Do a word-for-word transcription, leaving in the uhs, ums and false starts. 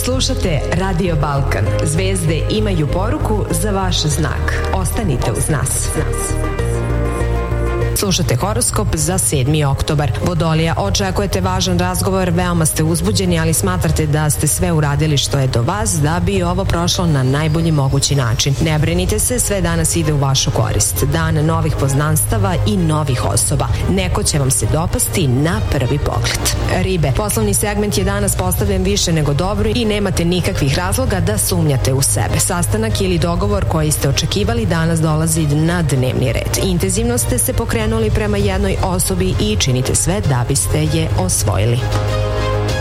Slušate Radio Balkan. Zvezde imaju poruku za vaš znak. Ostanite uz nas. Slušate horoskop za sedmi oktobar. Vodolija, očekujete važan razgovor, veoma ste uzbuđeni, ali smatrate da ste sve uradili što je do vas da bi ovo prošlo na najbolji mogući način. Ne brinite se, sve danas ide u vašu korist. Dan novih poznanstava i novih osoba. Neko će vam se dopasti na prvi pogled. Ribe, poslovni segment je danas postavljen više nego dobro i nemate nikakvih razloga da sumnjate u sebe. Sastanak ili dogovor koji ste očekivali danas dolazi na dnevni red. Intenzivno ste se pokrenuli prema jednoj osobi i činite sve da biste je osvojili.